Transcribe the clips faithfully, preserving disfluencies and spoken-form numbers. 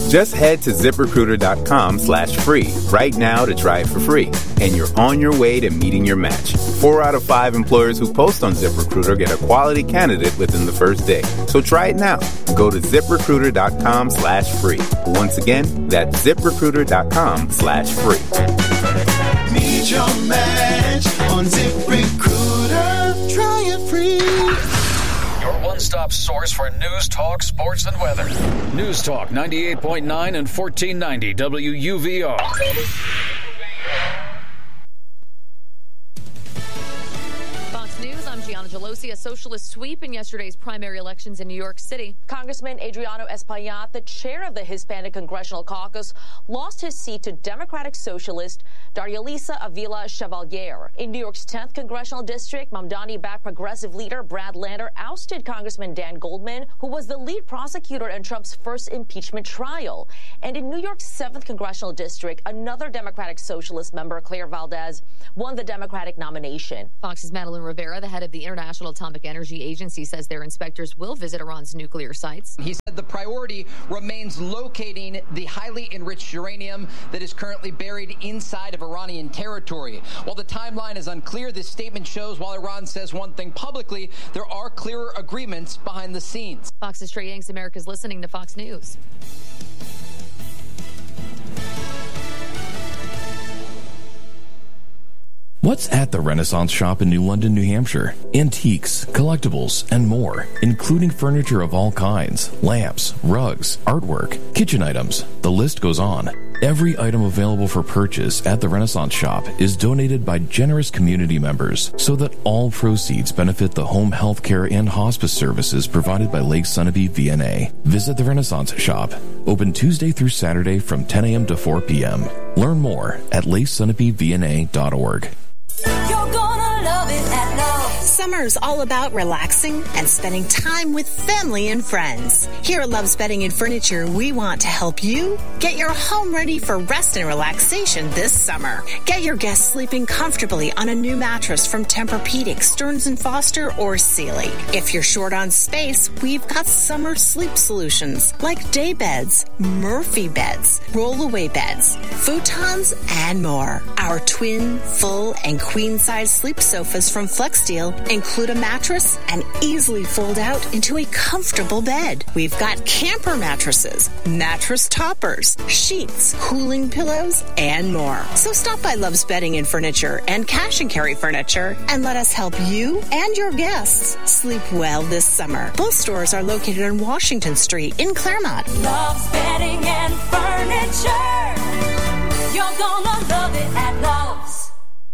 Just head to ZipRecruiter.com slash free right now to try it for free. And you're on your way to meeting your match. Four out of five employers who post on ZipRecruiter get a quality candidate within the first day. So try it now. Go to ZipRecruiter.com slash free. Once again, that's ZipRecruiter.com slash free. Meet your match on ZipRecruiter. Try it free. Your one-stop source for news, talk, sports, and weather. News Talk ninety-eight point nine and fourteen ninety W U V R. Gianna Gelosi, a socialist sweep in yesterday's primary elections in New York City. Congressman Adriano Espaillat, the chair of the Hispanic Congressional Caucus, lost his seat to Democratic Socialist Darialisa Avila Chevalier. In New York's tenth Congressional District, Mamdani-backed progressive leader Brad Lander ousted Congressman Dan Goldman, who was the lead prosecutor in Trump's first impeachment trial. And in New York's seventh Congressional District, another Democratic Socialist member, Claire Valdez, won the Democratic nomination. Fox's Madeline Rivera, the head of the International Atomic Energy Agency, says their inspectors will visit Iran's nuclear sites. He said the priority remains locating the highly enriched uranium that is currently buried inside of Iranian territory. While the timeline is unclear, this statement shows while Iran says one thing publicly, there are clearer agreements behind the scenes. Fox's Trey Yanks, America's listening to Fox News. What's at the Renaissance Shop in New London, New Hampshire? Antiques, collectibles, and more, including furniture of all kinds, lamps, rugs, artwork, kitchen items. The list goes on. Every item available for purchase at the Renaissance Shop is donated by generous community members so that all proceeds benefit the home health care and hospice services provided by Lake Sunapee V N A. Visit the Renaissance Shop. Open Tuesday through Saturday from ten a.m. to four p.m. Learn more at lake sunapee v n a dot org. You're gonna love it at Love's. Summer's all about relaxing and spending time with family and friends. Here at Love's Bedding and Furniture, we want to help you get your home ready for rest and relaxation this summer. Get your guests sleeping comfortably on a new mattress from Tempur-Pedic, Stearns and Foster, or Sealy. If you're short on space, we've got summer sleep solutions like day beds, Murphy beds, roll-away beds, futons, and more. Our twin, full, and queen-size sleep sofas from FlexSteel include a mattress and easily fold out into a comfortable bed. We've got camper mattresses, mattress toppers, sheets, cooling pillows, and more. So stop by Love's Bedding and Furniture and Cash and Carry Furniture and let us help you and your guests sleep well this summer. Both stores are located on Washington Street in Claremont. Love's Bedding and Furniture. You're gonna love it at Love's.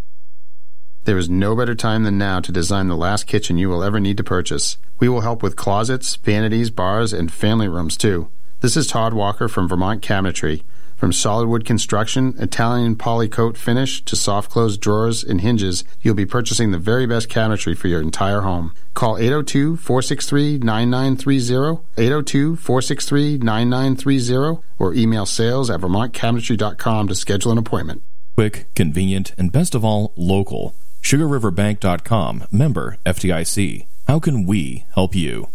There is no better time than now to design the last kitchen you will ever need to purchase. We will help with closets, vanities, bars, and family rooms, too. This is Todd Walker from Vermont Cabinetry. From solid wood construction, Italian polycoat finish, to soft close drawers and hinges, you'll be purchasing the very best cabinetry for your entire home. Call eight oh two, four six three, nine nine three oh, eight oh two, four six three, nine nine three oh, or email sales at vermont cabinetry dot com to schedule an appointment. Quick, convenient, and best of all, local. sugar river bank dot com, member F D I C. How can we help you?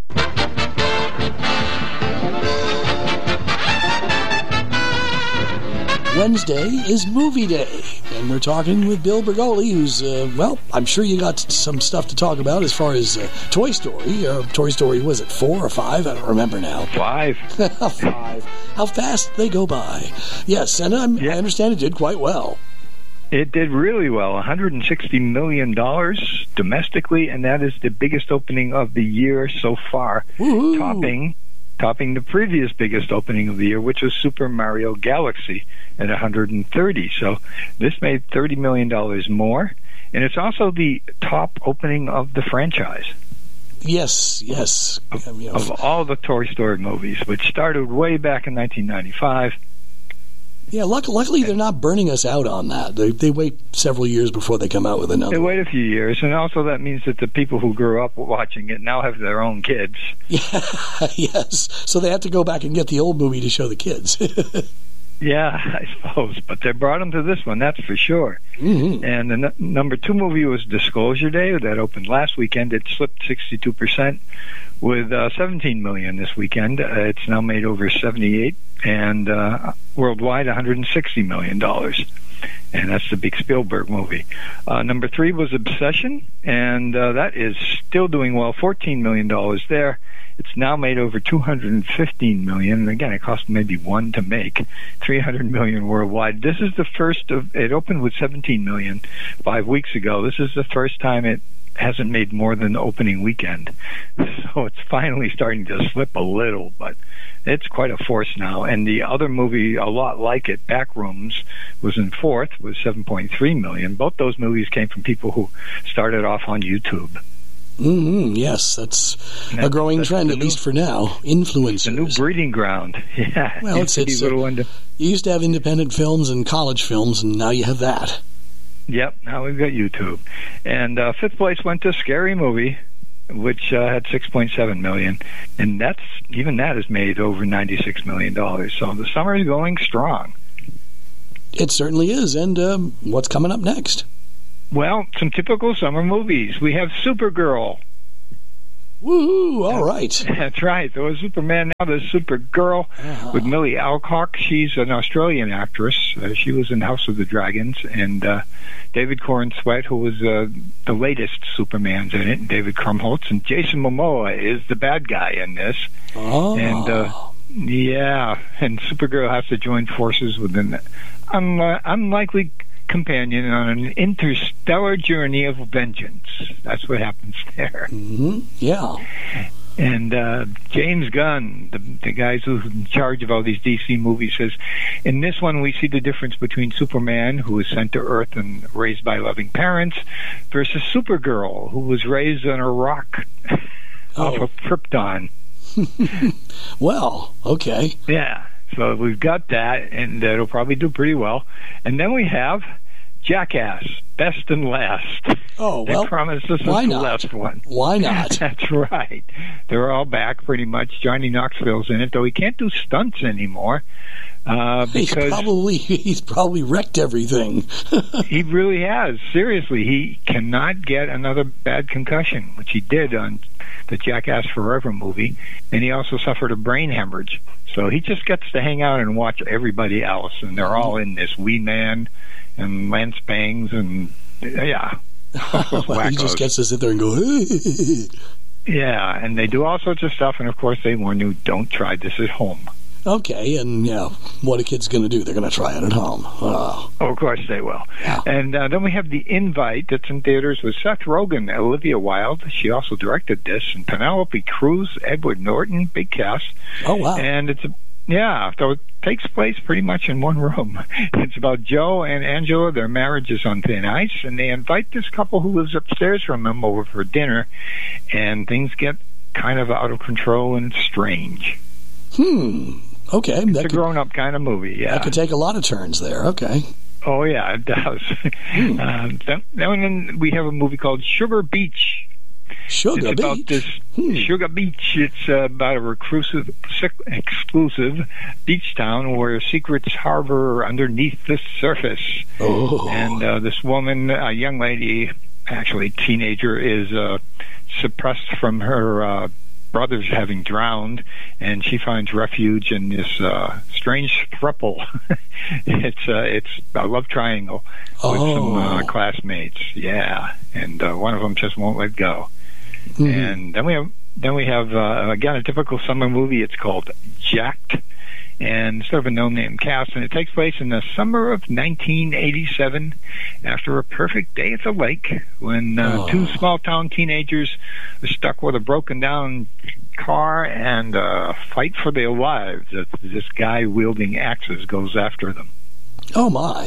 Wednesday is movie day, and we're talking with Bill Bergoli, who's, uh, well, I'm sure you got some stuff to talk about as far as uh, Toy Story. Uh, Toy Story, was it four or five? I don't remember now. Five. Five. How fast they go by. Yes, and I'm, yeah. I understand it did quite well. It did really well, one hundred sixty million dollars domestically, and that is the biggest opening of the year so far, Woo-hoo. topping topping the previous biggest opening of the year, which was Super Mario Galaxy at one hundred thirty. So this made thirty million dollars more, and it's also the top opening of the franchise. Yes, yes. Of, yeah, of all the Toy Story movies, which started way back in nineteen ninety-five. Yeah, luck, luckily they're not burning us out on that. They, they wait several years before they come out with another. They wait a few years, and also that means that the people who grew up watching it now have their own kids. Yeah, yes, so they have to go back and get the old movie to show the kids. Yeah, I suppose, but they brought them to this one, that's for sure. Mm-hmm. And the n- number two movie was Disclosure Day, that opened last weekend. It slipped sixty-two percent with uh, seventeen million dollars this weekend. Uh, it's now made over seventy-eight. and uh, worldwide one hundred sixty million dollars. And that's the big Spielberg movie. Uh, number three was Obsession, and uh, that is still doing well, fourteen million dollars there. It's now made over two hundred fifteen million dollars. And again, it cost maybe one to make, three hundred million dollars worldwide. This is the first of, it opened with seventeen million dollars five weeks ago. This is the first time it hasn't made more than the opening weekend. So it's finally starting to slip a little, but it's quite a force now. And the other movie, a lot like it, Backrooms, was in fourth with seven point three million dollars. Both those movies came from people who started off on YouTube. Mm-hmm, yes, that's, that's a growing that's trend, at new, least for now. Influencers. The new breeding ground. Yeah. Well, it's, it's uh, you used to have independent films and college films, and now you have that. Yep, now we've got YouTube. And uh, fifth place went to Scary Movie, which uh, had six point seven million dollars. And that's even that has made over ninety-six million dollars. So the summer is going strong. It certainly is. And um, what's coming up next? Well, some typical summer movies. We have Supergirl. Woohoo! All right. That's right. There was Superman, now there's Supergirl uh-huh. with Millie Alcock. She's an Australian actress. Uh, she was in House of the Dragons. And uh, David Corn Sweat, who was uh, the latest Superman's in it, and David Krumholtz. And Jason Momoa is the bad guy in this. Oh. And, uh, yeah, and Supergirl has to join forces with an un- unlikely companion on an interstellar journey of vengeance. That's what happens there. Mm-hmm. Yeah. And uh, James Gunn, the, the guy who's in charge of all these D C movies, says, in this one we see the difference between Superman, who was sent to Earth and raised by loving parents, versus Supergirl, who was raised on a rock oh. off of Krypton. Well, okay. Yeah. So we've got that, and it'll probably do pretty well. And then we have Jackass, best and last. Oh, well, they promised us why the not? last one. Why not? That's right. They're all back, pretty much. Johnny Knoxville's in it, though he can't do stunts anymore. Uh, because he's probably he's probably wrecked everything. He really has. Seriously, he cannot get another bad concussion, which he did on the Jackass Forever movie, and he also suffered a brain hemorrhage. So he just gets to hang out and watch everybody else, and they're all in this. Wee Man and Lance Bangs, and yeah. Well, he just gets to sit there and go, yeah, and they do all sorts of stuff, and of course they warn you, don't try this at home. Okay, and yeah, what a kid's going to do? They're going to try it at home. Oh, oh of course they will. Yeah. And uh, then we have The Invite that's in theaters with Seth Rogen, Olivia Wilde. She also directed this, and Penelope Cruz, Edward Norton, big cast. Oh, wow. And it's a Yeah, so it takes place pretty much in one room. It's about Joe and Angela. Their marriage is on thin ice, and they invite this couple who lives upstairs from them over for dinner, and things get kind of out of control and strange. Hmm. Okay. It's that a could, grown-up kind of movie, yeah. That could take a lot of turns there. Okay. Oh, yeah, it does. Hmm. Uh, then, then we have a movie called Sugar Beach. Sugar it's Beach. About this hmm. Sugar Beach. It's uh, about a reclusive, exclusive beach town where secrets harbor underneath the surface. Oh. And uh, this woman, a young lady, actually teenager, is uh, suppressed from her uh, brothers having drowned, and she finds refuge in this uh, strange throuple. it's uh, it's a love triangle with oh. some uh, classmates. Yeah, and uh, one of them just won't let go. Mm-hmm. And then we have then we have uh, again a typical summer movie. It's called Jacked, and sort of a no-name cast, and it takes place in the summer of nineteen eighty-seven, after a perfect day at the lake, when uh, oh. two small-town teenagers are stuck with a broken-down car and uh, fight for their lives as this guy wielding axes goes after them. Oh, my.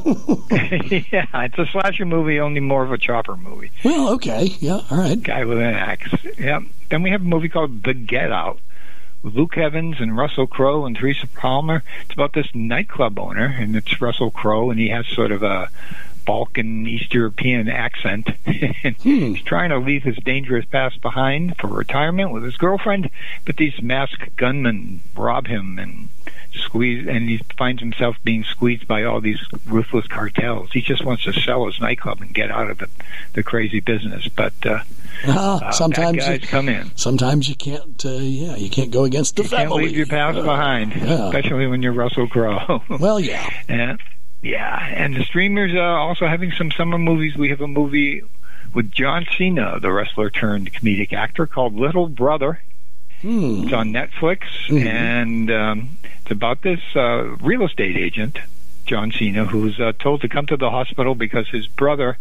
Yeah, it's a slasher movie, only more of a chopper movie. Well, okay. Yeah, all right. Guy with an axe. Yeah. Then we have a movie called The Get Out, with Luke Evans and Russell Crowe and Teresa Palmer. It's about this nightclub owner, and it's Russell Crowe, and he has sort of a Balkan, East European accent. And hmm. he's trying to leave his dangerous past behind for retirement with his girlfriend, but these masked gunmen rob him and squeezed, and he finds himself being squeezed by all these ruthless cartels. He just wants to sell his nightclub and get out of the, the crazy business. But uh, uh, uh, sometimes bad guys you, come in. Sometimes you can't. Uh, yeah, you can't go against the you family. You can't leave your past uh, behind, yeah. especially when you're Russell Crowe. Well, yeah. And, yeah, and the streamers are also having some summer movies. We have a movie with John Cena, the wrestler turned comedic actor, called Little Brother. Hmm. It's on Netflix, mm-hmm. and um, it's about this uh, real estate agent, John Cena, who's uh, told to come to the hospital because his brother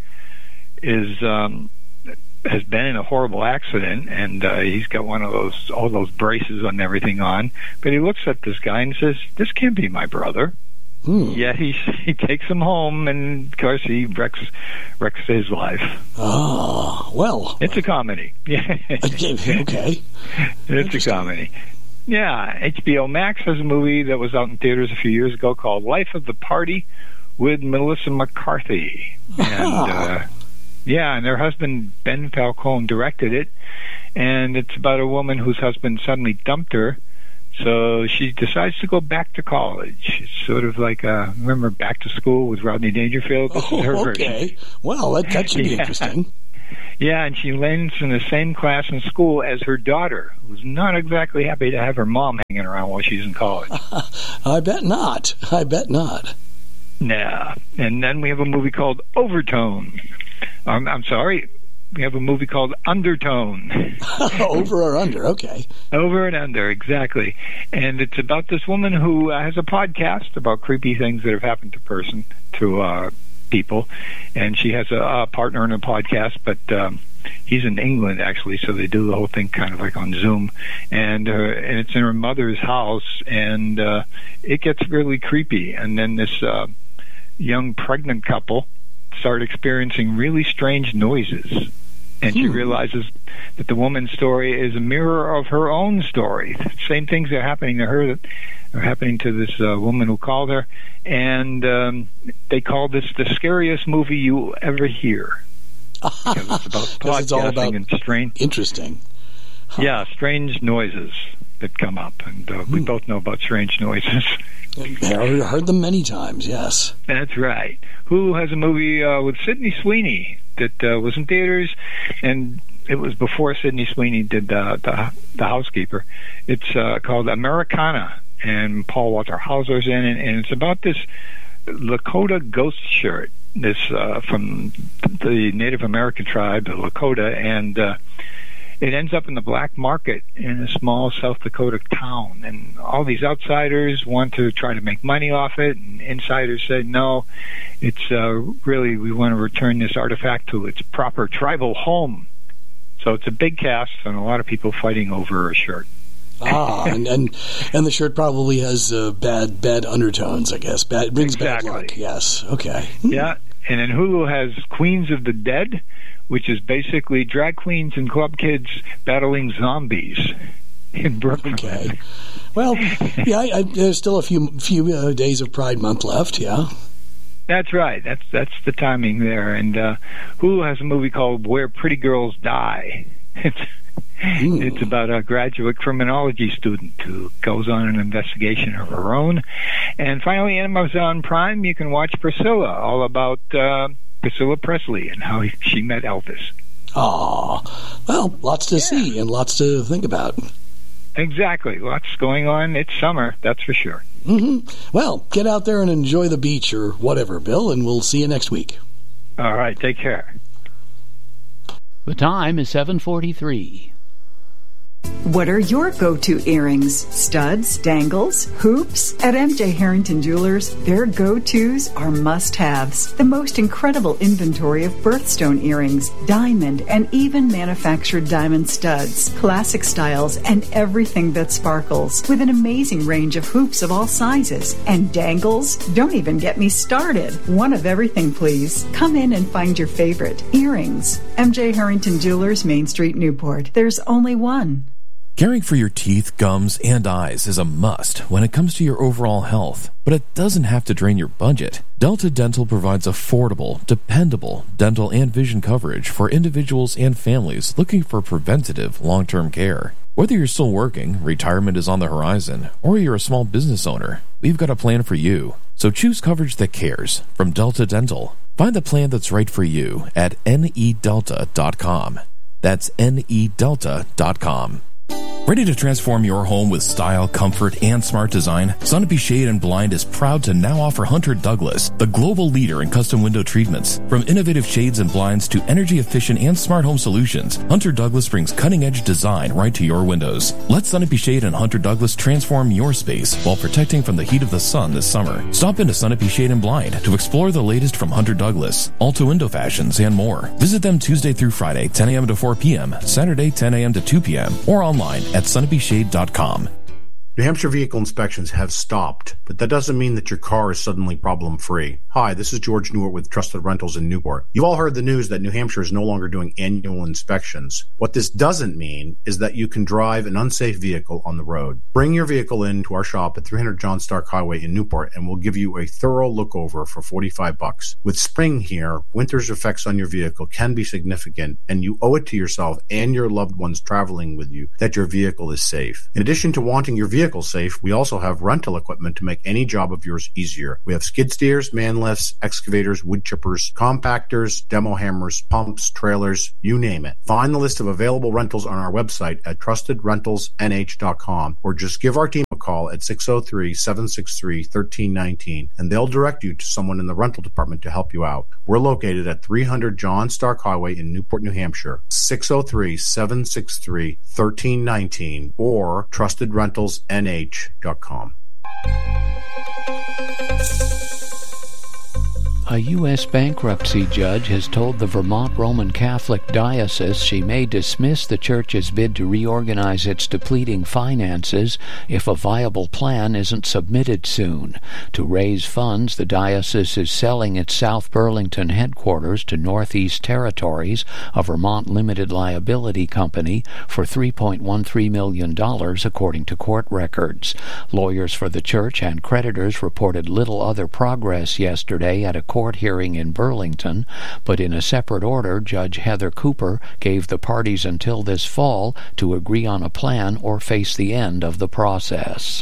is um, has been in a horrible accident, and uh, he's got one of those all those braces and everything on. But he looks at this guy and says, "This can't be my brother." Hmm. Yet he he takes him home, and of course he wrecks wrecks his life. Oh, well, it's a comedy. Yeah, okay, it's a comedy. Yeah, H B O Max has a movie that was out in theaters a few years ago called Life of the Party with Melissa McCarthy, and uh, yeah, and their husband Ben Falcone directed it, and it's about a woman whose husband suddenly dumped her. So she decides to go back to college. It's sort of like, uh, remember Back to School with Rodney Dangerfield? This oh, is her okay. version. Well, that, that should be yeah. interesting. Yeah, and she lands in the same class in school as her daughter, who's not exactly happy to have her mom hanging around while she's in college. I bet not. I bet not. Nah. And then we have a movie called Overtone. Um, I'm sorry. We have a movie called Undertone. Over or under, okay. Over and under, exactly. And it's about this woman who uh, has a podcast about creepy things that have happened to person, to uh, people. And she has a, a partner in a podcast, but um, he's in England, actually, so they do the whole thing kind of like on Zoom. And, uh, and it's in her mother's house, and uh, it gets really creepy. And then this uh, young pregnant couple start experiencing really strange noises. And she realizes that the woman's story is a mirror of her own story. Same things are happening to her that are happening to this uh, woman who called her. And um, they call this the scariest movie you'll ever hear. Because it's about podcasting it's all about and strange. Interesting. Huh. Yeah, strange noises that come up. And uh, we hmm. both know about strange noises. I heard them many times, yes. That's right. Hulu has a movie uh, with Sydney Sweeney that uh, was in theaters, and it was before Sydney Sweeney did uh, the the Housekeeper. It's uh, called Americana, and Paul Walter Hauser's in it, and it's about this Lakota ghost shirt, this uh, from the Native American tribe, the Lakota, and uh, it ends up in the black market in a small South Dakota town, and all these outsiders want to try to make money off it, and insiders say, no, it's uh, really, we want to return this artifact to its proper tribal home. So it's a big cast and a lot of people fighting over a shirt. Ah, and, and and the shirt probably has uh, bad bad undertones, I guess. Bad, it brings exactly. bad luck, yes. Okay. Yeah, and then Hulu has Queens of the Dead, which is basically drag queens and club kids battling zombies in Brooklyn. Okay. Well, yeah, I, I, there's still a few few uh, days of Pride Month left, yeah. That's right. That's that's the timing there. And uh, Hulu has a movie called Where Pretty Girls Die. It's, mm. it's about a graduate criminology student who goes on an investigation of her own. And finally, Amazon Prime, you can watch Priscilla, all about Uh, Priscilla Presley and how he, she met Elvis. Oh, well, lots to yeah. see and lots to think about. Exactly. Lots going on. It's summer, that's for sure. Mm-hmm. Well, get out there and enjoy the beach or whatever, Bill, and we'll see you next week. All right. Take care. The time is seven forty-three. What are your go-to earrings? Studs, dangles, hoops? At M J Harrington Jewelers, their go-tos are must-haves. The most incredible inventory of birthstone earrings, diamond, and even manufactured diamond studs, classic styles, and everything that sparkles, with an amazing range of hoops of all sizes. And dangles? Don't even get me started. One of everything, please. Come in and find your favorite. Earrings. M J Harrington Jewelers, Main Street, Newport. There's only one. Caring for your teeth, gums, and eyes is a must when it comes to your overall health, but it doesn't have to drain your budget. Delta Dental provides affordable, dependable dental and vision coverage for individuals and families looking for preventative long-term care. Whether you're still working, retirement is on the horizon, or you're a small business owner, we've got a plan for you. So choose coverage that cares from Delta Dental. Find the plan that's right for you at N E delta dot com. That's N E delta dot com. Ready to transform your home with style, comfort, and smart design? Sunapee Shade and Blind is proud to now offer Hunter Douglas, the global leader in custom window treatments. From innovative shades and blinds to energy-efficient and smart home solutions, Hunter Douglas brings cutting-edge design right to your windows. Let Sunapee Shade and Hunter Douglas transform your space while protecting from the heat of the sun this summer. Stop into Sunapee Shade and Blind to explore the latest from Hunter Douglas, Alta Window Fashions, and more. Visit them Tuesday through Friday, ten a.m. to four p.m., Saturday, ten a.m. to two p.m., or online at sunapee shade dot com. New Hampshire vehicle inspections have stopped, but that doesn't mean that your car is suddenly problem-free. Hi, this is George Newart with Trusted Rentals in Newport. You've all heard the news that New Hampshire is no longer doing annual inspections. What this doesn't mean is that you can drive an unsafe vehicle on the road. Bring your vehicle in to our shop at three hundred John Stark Highway in Newport, and we'll give you a thorough look-over for forty-five bucks. With spring here, winter's effects on your vehicle can be significant, and you owe it to yourself and your loved ones traveling with you that your vehicle is safe. In addition to wanting your vehicle safe, we also have rental equipment to make any job of yours easier. We have skid steers, man lifts, excavators, wood chippers, compactors, demo hammers, pumps, trailers, you name it. Find the list of available rentals on our website at trusted rentals n h dot com or just give our team a call at six oh three, seven six three, one three one nine and they'll direct you to someone in the rental department to help you out. We're located at three hundred John Stark Highway in Newport, New Hampshire, six oh three, seven six three, one three one nine or trusted rentals n h dot com. A U S bankruptcy judge has told the Vermont Roman Catholic Diocese she may dismiss the church's bid to reorganize its depleting finances if a viable plan isn't submitted soon. To raise funds, the diocese is selling its South Burlington headquarters to Northeast Territories, a Vermont limited liability company, for three point one three million dollars, according to court records. Lawyers for the church and creditors reported little other progress yesterday at a court hearing in Burlington, but in a separate order, Judge Heather Cooper gave the parties until this fall to agree on a plan or face the end of the process.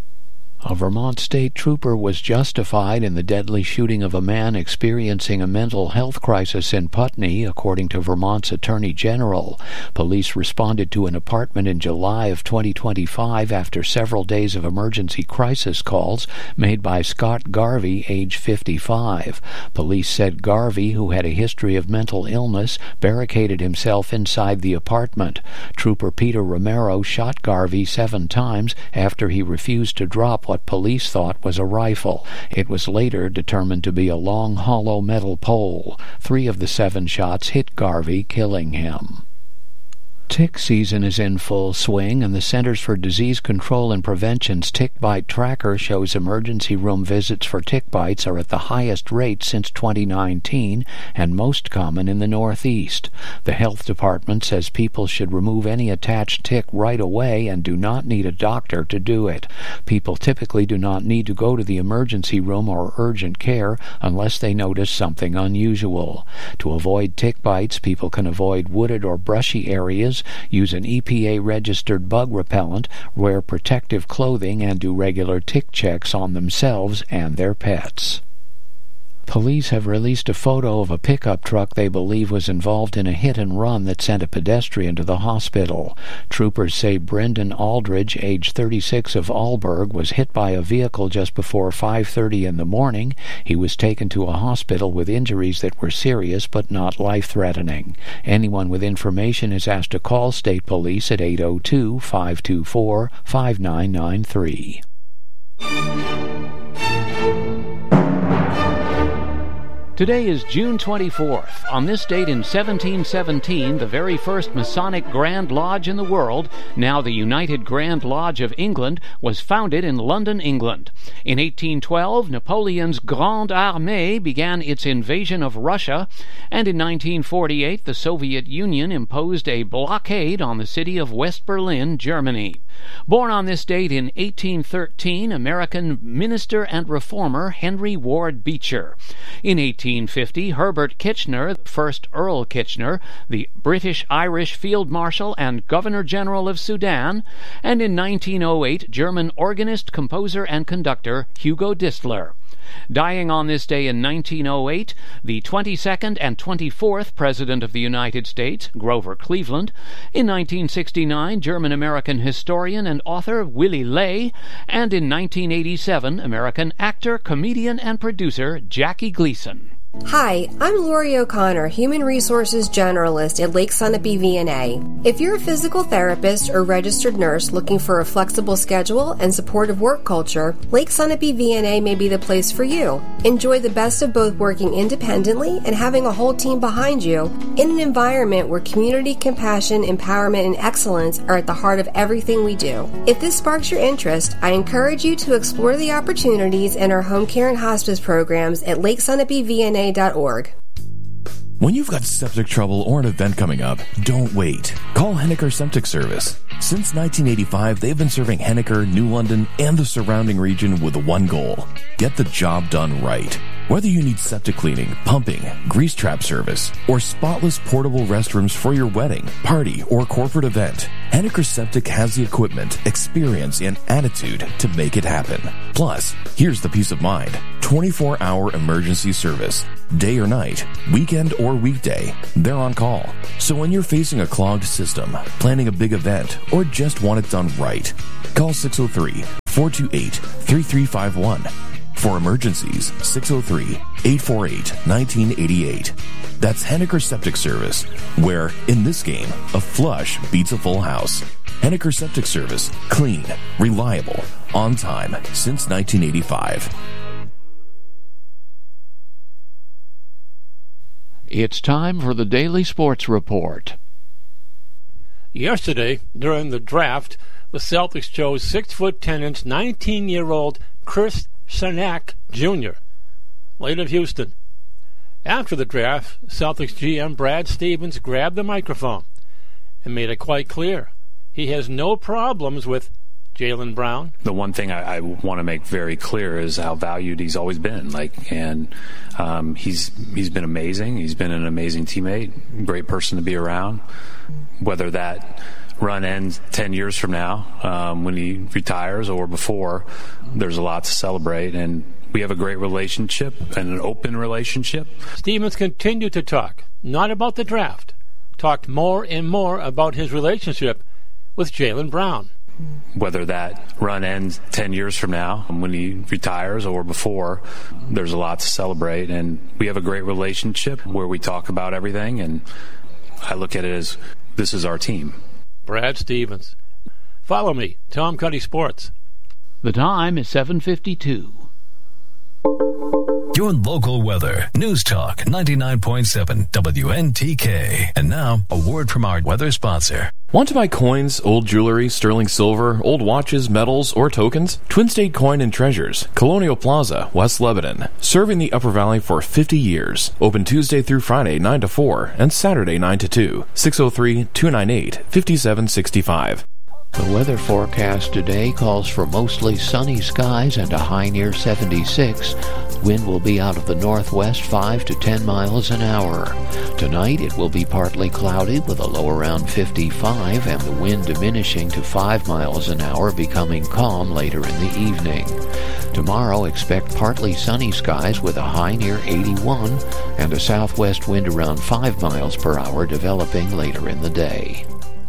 A Vermont state trooper was justified in the deadly shooting of a man experiencing a mental health crisis in Putney, according to Vermont's Attorney General. Police responded to an apartment in July of twenty twenty-five after several days of emergency crisis calls made by Scott Garvey, age fifty-five. Police said Garvey, who had a history of mental illness, barricaded himself inside the apartment. Trooper Peter Romero shot Garvey seven times after he refused to drop what police thought was a rifle. It was later determined to be a long, hollow metal pole. Three of the seven shots hit Garvey, killing him. Tick season is in full swing, and the Centers for Disease Control and Prevention's tick bite tracker shows emergency room visits for tick bites are at the highest rate since twenty nineteen and most common in the Northeast. The health department says people should remove any attached tick right away and do not need a doctor to do it. People typically do not need to go to the emergency room or urgent care unless they notice something unusual. To avoid tick bites, people can avoid wooded or brushy areas, use an E P A-registered bug repellent, wear protective clothing, and do regular tick checks on themselves and their pets. Police have released a photo of a pickup truck they believe was involved in a hit-and-run that sent a pedestrian to the hospital. Troopers say Brendan Aldridge, age thirty-six, of Alburg, was hit by a vehicle just before five thirty in the morning. He was taken to a hospital with injuries that were serious but not life-threatening. Anyone with information is asked to call State Police at eight oh two, five two four, five nine nine three. Today is June twenty-fourth. On this date in seventeen seventeen, the very first Masonic Grand Lodge in the world, now the United Grand Lodge of England, was founded in London, England. In eighteen twelve, Napoleon's Grande Armée began its invasion of Russia, and in nineteen forty-eight, the Soviet Union imposed a blockade on the city of West Berlin, Germany. Born on this date in eighteen thirteen, American minister and reformer Henry Ward Beecher. In eighteen fifty, Herbert Kitchener, the first Earl Kitchener, the British-Irish Field Marshal and Governor-General of Sudan. And in nineteen oh eight, German organist, composer, and conductor Hugo Distler. Dying on this day in nineteen oh eight, the twenty-second and twenty-fourth President of the United States, Grover Cleveland. In nineteen sixty-nine, German-American historian and author Willy Ley. And in nineteen eighty-seven, American actor, comedian, and producer Jackie Gleason. Hi, I'm Lori O'Connor, Human Resources Generalist at Lake Sunapee V N A. If you're a physical therapist or registered nurse looking for a flexible schedule and supportive work culture, Lake Sunapee V N A may be the place for you. Enjoy the best of both working independently and having a whole team behind you in an environment where community, compassion, empowerment, and excellence are at the heart of everything we do. If this sparks your interest, I encourage you to explore the opportunities in our home care and hospice programs at Lake Sunapee V N A dot org. When you've got septic trouble or an event coming up, don't wait. Call Henniker Septic Service. Since nineteen eighty-five, they've been serving Henniker, New London, and the surrounding region with one goal: get the job done right. Whether you need septic cleaning, pumping, grease trap service, or spotless portable restrooms for your wedding, party, or corporate event, Henniker Septic has the equipment, experience, and attitude to make it happen. Plus, here's the peace of mind: twenty-four hour emergency service. Day or night, weekend or weekday, they're on call. So when you're facing a clogged system, planning a big event, or just want it done right, call six oh three, four two eight, three three five one. For emergencies, six oh three, eight four eight, one nine eight eight. That's Henniker Septic Service, where, in this game, a flush beats a full house. Henniker Septic Service. Clean, reliable, on time, since nineteen eighty-five. It's time for the Daily Sports Report. Yesterday, during the draft, the Celtics chose six foot ten inch, nineteen-year-old Chris Sanac Junior, late of Houston. After the draft, Celtics G M Brad Stevens grabbed the microphone and made it quite clear he has no problems with Jaylen Brown. The one thing I, I want to make very clear is how valued he's always been. Like, and um, he's he's been amazing. He's been an amazing teammate, great person to be around. Whether that run ends ten years from now, um, when he retires, or before, there's a lot to celebrate, and we have a great relationship and an open relationship. Stevens continued to talk, not about the draft, talked more and more about his relationship with Jaylen Brown. Whether that run ends ten years from now, when he retires, or before, there's a lot to celebrate, and we have a great relationship where we talk about everything, and I look at it as this is our team. Brad Stevens. Follow me, Tom Cuddy Sports. The time is seven fifty-two. Your local weather. News Talk ninety-nine point seven W N T K. And now, a word from our weather sponsor. Want to buy coins, old jewelry, sterling silver, old watches, medals, or tokens? Twin State Coin and Treasures, Colonial Plaza, West Lebanon. Serving the Upper Valley for fifty years. Open Tuesday through Friday, nine to four, and Saturday, nine to two. six oh three, two nine eight, five seven six five. The weather forecast today calls for mostly sunny skies and a high near seventy-six. Wind will be out of the northwest five to ten miles an hour. Tonight it will be partly cloudy with a low around fifty-five and the wind diminishing to five miles an hour, becoming calm later in the evening. Tomorrow expect partly sunny skies with a high near eighty-one and a southwest wind around five miles per hour developing later in the day.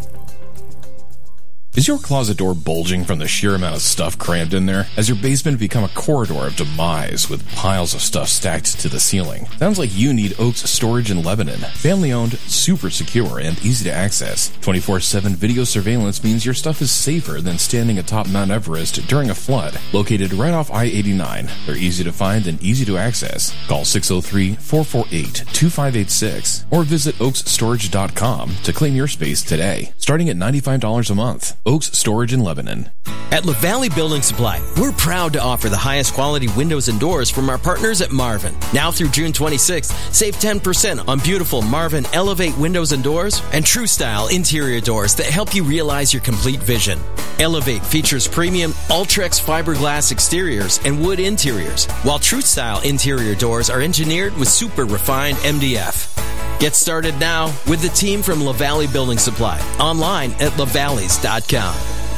Is your closet door bulging from the sheer amount of stuff crammed in there? Has your basement become a corridor of demise with piles of stuff stacked to the ceiling? Sounds like you need Oaks Storage in Lebanon. Family owned, super secure, and easy to access. twenty-four seven video surveillance means your stuff is safer than standing atop Mount Everest during a flood. Located right off I eighty-nine, they're easy to find and easy to access. Call six oh three, four four eight, two five eight six or visit oaks storage dot com to claim your space today, starting at ninety-five dollars a month. Oaks Storage in Lebanon. At LaValley Building Supply, we're proud to offer the highest quality windows and doors from our partners at Marvin. Now through June twenty-sixth, save ten percent on beautiful Marvin Elevate windows and doors and True Style interior doors that help you realize your complete vision. Elevate features premium Ultrex fiberglass exteriors and wood interiors, while True Style interior doors are engineered with super refined M D F. Get started now with the team from LaValley Building Supply, online at lavalleys dot com.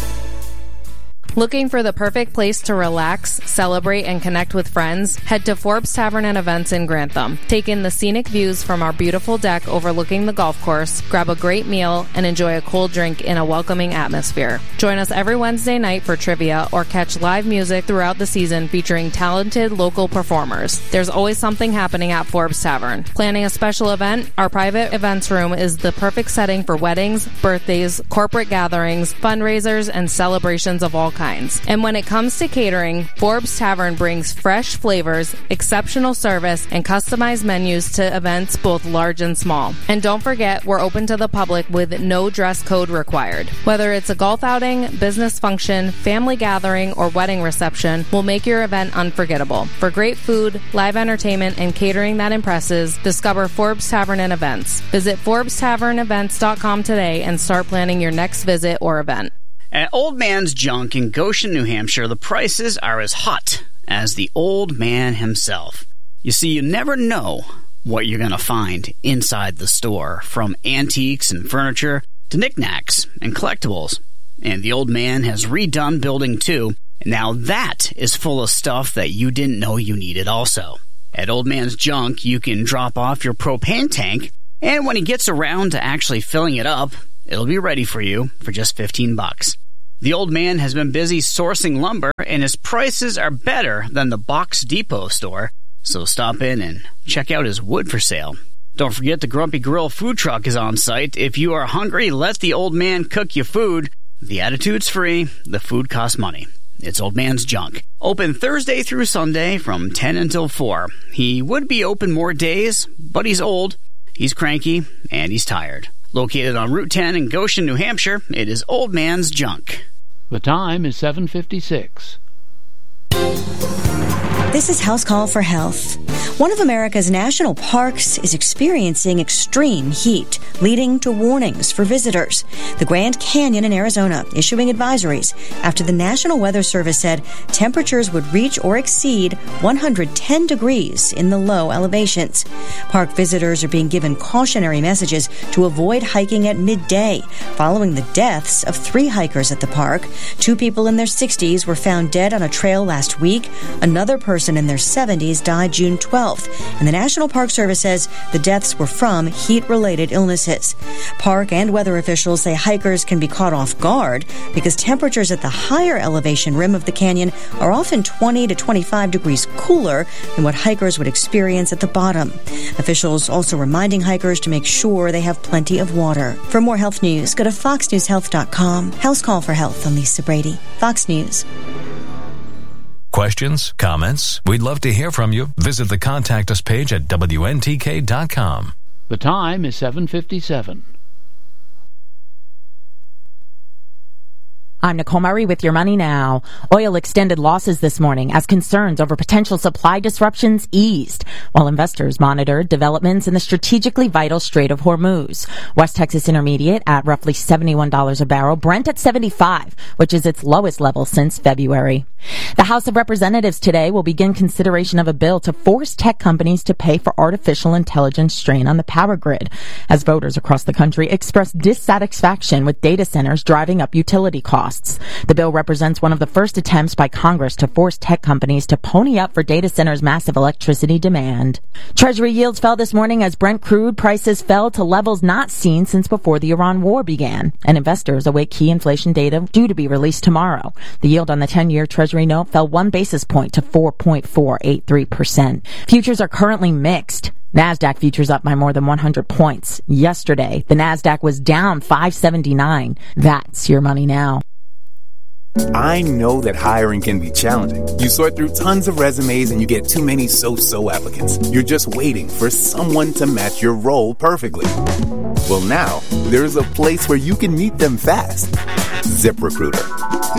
Looking for the perfect place to relax, celebrate, and connect with friends? Head to Forbes Tavern and Events in Grantham. Take in the scenic views from our beautiful deck overlooking the golf course, grab a great meal, and enjoy a cold drink in a welcoming atmosphere. Join us every Wednesday night for trivia or catch live music throughout the season featuring talented local performers. There's always something happening at Forbes Tavern. Planning a special event? Our private events room is the perfect setting for weddings, birthdays, corporate gatherings, fundraisers, and celebrations of all kinds. And when it comes to catering, Forbes Tavern brings fresh flavors, exceptional service, and customized menus to events both large and small. And don't forget, we're open to the public with no dress code required. Whether it's a golf outing, business function, family gathering, or wedding reception, we'll make your event unforgettable. For great food, live entertainment, and catering that impresses, discover Forbes Tavern and Events. Visit Forbes Tavern Events dot com today and start planning your next visit or event. At Old Man's Junk in Goshen, New Hampshire, the prices are as hot as the old man himself. You see, you never know what you're going to find inside the store, from antiques and furniture to knickknacks and collectibles. And the old man has redone Building two, and now that is full of stuff that you didn't know you needed also. At Old Man's Junk, you can drop off your propane tank, and when he gets around to actually filling it up, it'll be ready for you for just fifteen bucks. The old man has been busy sourcing lumber, and his prices are better than the Box Depot store, so stop in and check out his wood for sale. Don't forget the Grumpy Grill food truck is on site. If you are hungry, let the old man cook you food. The attitude's free, the food costs money. It's Old Man's Junk. Open Thursday through Sunday from ten until four. He would be open more days, but he's old, he's cranky, and he's tired. Located on Route ten in Goshen, New Hampshire, it is Old Man's Junk. The time is seven fifty-six. This is House Call for Health. One of America's national parks is experiencing extreme heat, leading to warnings for visitors. The Grand Canyon in Arizona issuing advisories after the National Weather Service said temperatures would reach or exceed one hundred ten degrees in the low elevations. Park visitors are being given cautionary messages to avoid hiking at midday, following the deaths of three hikers at the park. Two people in their sixties were found dead on a trail last week. Another person in their seventies died June twelfth, and the National Park Service says the deaths were from heat-related illnesses. Park and weather officials say hikers can be caught off guard because temperatures at the higher elevation rim of the canyon are often twenty to twenty-five degrees cooler than what hikers would experience at the bottom. Officials also reminding hikers to make sure they have plenty of water. For more health news, go to fox news health dot com. House Call for Health. I'm Lisa Brady, Fox News. Questions? Comments? We'd love to hear from you. Visit the Contact Us page at W N T K dot com. The time is seven fifty-seven. I'm Nicole Murray with Your Money Now. Oil extended losses this morning as concerns over potential supply disruptions eased, while investors monitored developments in the strategically vital Strait of Hormuz. West Texas Intermediate at roughly seventy-one dollars a barrel, Brent at seventy-five, which is its lowest level since February. The House of Representatives today will begin consideration of a bill to force tech companies to pay for artificial intelligence strain on the power grid, as voters across the country express dissatisfaction with data centers driving up utility costs. The bill represents one of the first attempts by Congress to force tech companies to pony up for data centers' massive electricity demand. Treasury yields fell this morning as Brent crude prices fell to levels not seen since before the Iran war began, and investors await key inflation data due to be released tomorrow. The yield on the ten-year Treasury note fell one basis point to four point four eight three percent. Futures are currently mixed. NASDAQ futures up by more than one hundred points. Yesterday, the NASDAQ was down five seventy-nine. That's Your Money Now. I know that hiring can be challenging. You sort through tons of resumes and you get too many so-so applicants. You're just waiting for someone to match your role perfectly. Well, now, there's a place where you can meet them fast. ZipRecruiter,